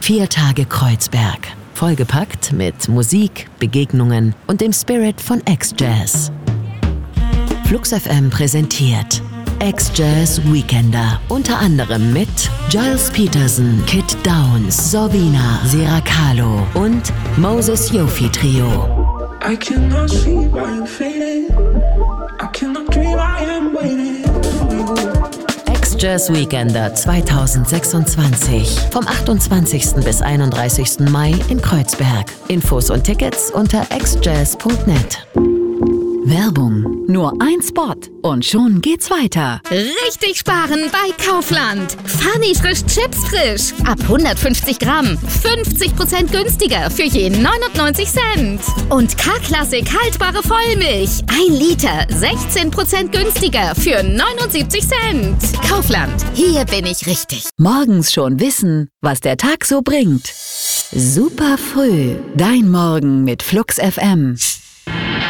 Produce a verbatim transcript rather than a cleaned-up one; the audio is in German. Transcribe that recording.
Vier Tage Kreuzberg. Vollgepackt mit Musik, Begegnungen und dem Spirit von X-Jazz. Flux F M präsentiert X-Jazz Weekender. Unter anderem mit Gilles Peterson, Kid Downs, Sorvina, Seracalo und Moses Yofi Trio. I cannot sleep, I am faded. I cannot dream, I am waiting. X-Jazz Weekender zwanzig sechsundzwanzig. Vom achtundzwanzigsten bis einunddreißigsten Mai in Kreuzberg. Infos und Tickets unter x jazz punkt net. Werbung. Nur ein Spot und schon geht's weiter. Richtig sparen bei Kaufland. Funny frisch Chips frisch. Ab hundertfünfzig Gramm. fünfzig Prozent günstiger für je neunundneunzig Cent. Und K-Klassik haltbare Vollmilch. ein Liter. sechzehn Prozent günstiger für neunundsiebzig Cent. Kaufland. Hier bin ich richtig. Morgens schon wissen, was der Tag so bringt. Super früh. Dein Morgen mit Flux F M.